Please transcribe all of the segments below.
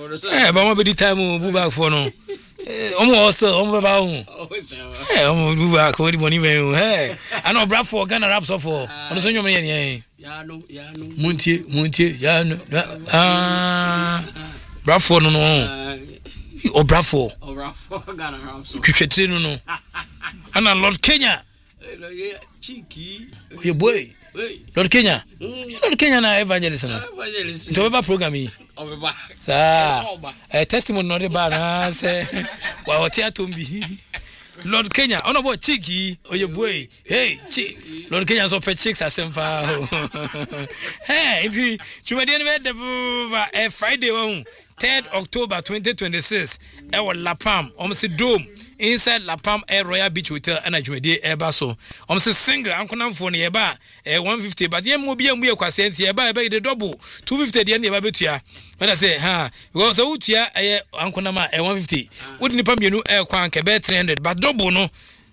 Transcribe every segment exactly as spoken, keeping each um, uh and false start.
Eh, but I'm be time move back for no. Eh, omo hostel, omo baba hu. Eh, omo move back when the money me. Eh, I know bra for Ghana rap so for. Ono so nyom ye ya no, ya no. Muntie, muntie, ya no. Ah. Bra for no no. O bra for. O bra for Ghana rap so. Kwetwe no no. Ana Lord Kenya. Cheeky. Your boy. Lord Kenya. Lord Kenya na evangelist na. Evangelist. To be program yi. Obeba. Sa. Eh testimony no dey ba na say wa hotia tombi. Lord Kenya, ono bo cheeky, oye boy. Hey, cheek. Lord Kenya so pe chicks asemfa. Hey, ndi chumadi ne be ba eh Friday one, third October twenty twenty-six. E wo La Palm, om se dome. Inside La Palm Air Royal Beach Hotel and Ajumedi Eba so. I'm say single ankonam for ne eba eh one fifty but ye mo bia mu e kwase enti eba eba the double two fifty de ne eba betua. When I say ha because so utia eh ankonam eh one fifty. Wodi nipa mienu eh kwan ke be three hundred but double no.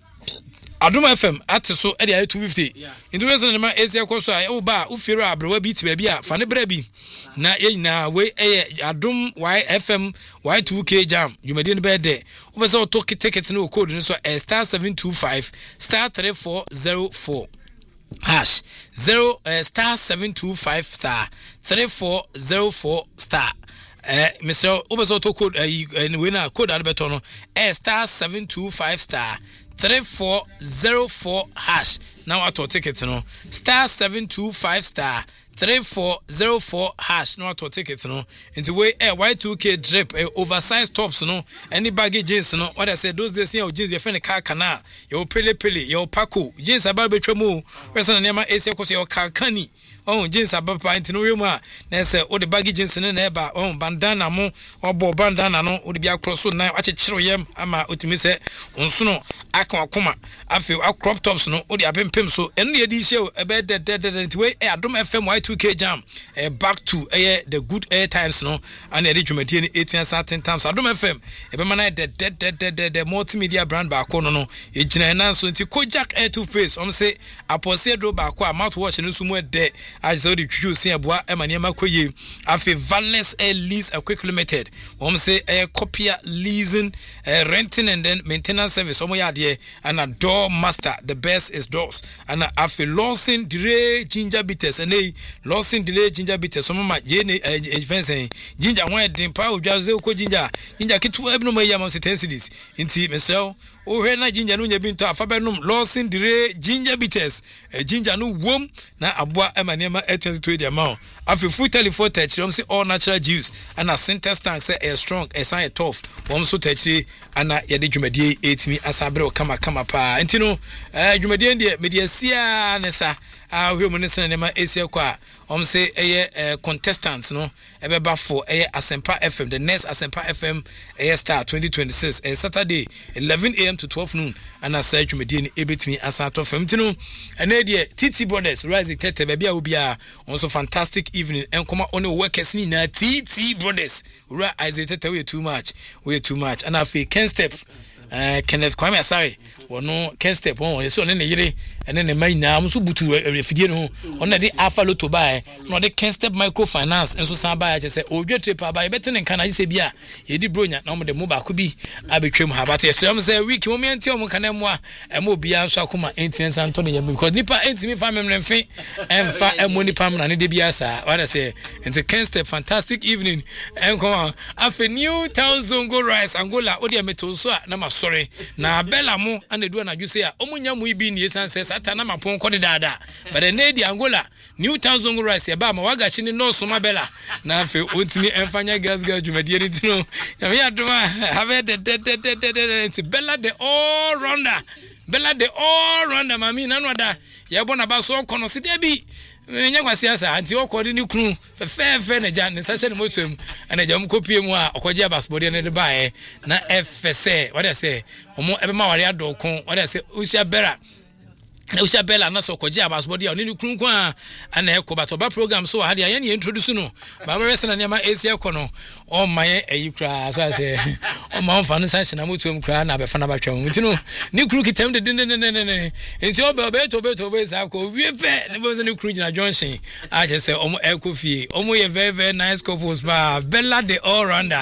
Aduma F M at so e dey two fifty. Into reason na ma Asia ko so e wo ba u fero abrewa bi ti ba bi a fa ne bra bi. Na ye na we eh Adum Y F M Y two K jam you made in bed there we say to ticket no code so star seven two five star three four zero four hash zero uh, star seven two five star three four zero four star eh Mister we say to code uh, we na code albeto no star seven two five star three four zero four hash now at ticket no star seven two five star three four zero four hash no auto ticket no into way eh Y two K drip eh, oversized tops no any baggy jeans no what I said those days here jeans we find car kana your pele pele your paco jeans about betwemu person na ma ese koso your car kani oh jeans abapa into no we mu na say o the baggy jeans no na eba oh bandana mo obo bandana no o de bia cross na achechiro yem ama otimi say onso no aka akoma afi crop tops no o de apempem so eno ye di show ebe de de de way eh Adom F M Y two K jam eh, back to eh, the good air times no and the jumati ni eighteen certain times Adom F M e be mana the the the the the multimedia brand ba ko no no e gina na so nti Kojak air toothpaste om say apose do ba ko mouthwash no so mu de I say the twu se aboa e ma niam akoye afi Valence Air Lease a quick limited om say eh, copia leasing eh, renting and then maintenance service om ya de and a door master the best is doors and afi Lawson Dire ginger bitters and eh Lawson delay ginger bitters some ma je ne fencing ginger one din pa odwaze ko ginger ginger kitu ebno ma yam se ten cedis nti mesel o hwe na ginger no nya binto afa benum Lawson delay ginger bitters ginger no wom na aboa emanema twenty-two de amount afi full telephone touch them say all natural juice and a center tank say a strong a sign tough wom so touch ana ye de dwumadie etimi asabre o kama kama pa nti no eh dwumadie de media sia nesa ah hwe mo ne sene ma esia kwa om say eh contestants no ebeba for eh Asempa F M the next Asempa F M eh star twenty twenty-six eh Saturday eleven a m to twelve noon and as such me dey ebetimi asato fam ti no ene de T T Brothers Rise Tete baby a obi a also fantastic evening enkoma on workers ni na T T Brothers Rise Tete we too much we too much and afi Ken Step eh Kenneth Kwame Asare wono Ken Step won so ne ne yire ene ne mai na so butu refidie no on na de Alpha Lotto buy no de Ken Step microfinance enso san buy je say odwe trip buy betene nka na se bia ye di bronya na mo de mo ba ko bi abetwem ha but yes am say week mo mienti o mo kana mo a e mo bia nso akoma eighteen santo ne yam because nipa eighteen fa memre mfe emfa emo nipa na ne de bia sa what I say into Ken Step fantastic evening enko afa new thousand go rice Angola odi emeto so na ma sorry na bella mo anedu na dwuse a omunya mu ibi ni esan se sata na mapon ko de dada but the nedi Angola new thousand go rice e ba ma waga chi ni no so ma bella na afa ontimi emfanya gas gas dwumadie ni tino ya ya duma have the the bella the all rounder bella the all rounder mami na no da ye bona ba so kono se de bi nya kwase asa anti okodi ni kru fefefe na ja ne sase ne motom ana ja mkopie mu a okoje abasbody ne de bae na fse what I say omo ebe ma ware adokon what I say usia bera Usha Bella na so koje abasbody oni ni kru kwa ana ekoba ba program so ha de aye ne introduce no ba ba rese na ne ma Asia kono o maye ayi kra so say o ma on fa no sanse na motom kra na be fa na ba twam ntino ni kru kitem de ne ne ne ne enti o be be to be to be sa ko wie pe ne bo so ni kru gina Johnson a je say o mo ekofie o mo ye very very nice couples ba Bella the all rounder